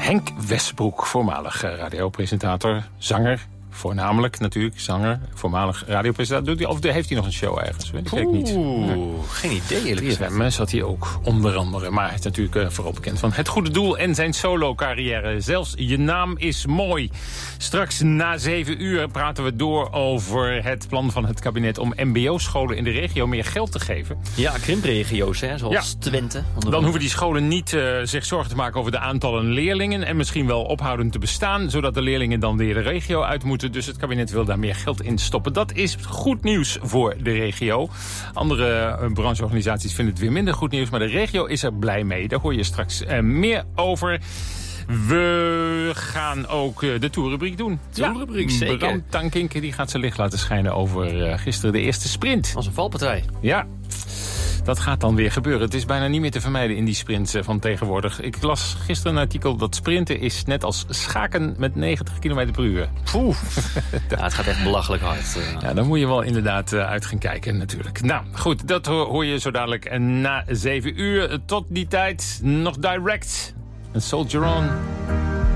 Henk Westbroek, voormalig radiopresentator, zanger. Voornamelijk natuurlijk, zanger, voormalig radiopresentator. Of heeft hij nog een show ergens? Weet ik niet. Geen idee eerlijk gezegd. Zwemmen zat hij ook onder andere. Maar hij is natuurlijk vooral bekend van Het Goede Doel en zijn solo-carrière. Zelfs Je Naam is Mooi. Straks na 7 uur praten we door over het plan van het kabinet om mbo-scholen in de regio meer geld te geven. Ja, krimpregio's, hè, zoals Twente. Dan hoeven die scholen niet zich zorgen te maken over de aantallen leerlingen en misschien wel ophouden te bestaan, zodat de leerlingen dan weer de regio uit moeten. Dus het kabinet wil daar meer geld in stoppen. Dat is goed nieuws voor de regio. Andere brancheorganisaties vinden het weer minder goed nieuws, maar de regio is er blij mee. Daar hoor je straks meer over. We gaan ook de tourrubriek doen. Tourrubriek, zeker. Bram Tankink die gaat zijn licht laten schijnen over gisteren de eerste sprint. Als een valpartij. Ja. Dat gaat dan weer gebeuren. Het is bijna niet meer te vermijden in die sprints van tegenwoordig. Ik las gisteren een artikel dat sprinten is net als schaken met 90 km per uur. Poeh. Ja, het gaat echt belachelijk hard. Ja, dan moet je wel inderdaad uit gaan kijken natuurlijk. Nou, goed, dat hoor je zo dadelijk na 7 uur. Tot die tijd nog Direct. En Soldier On.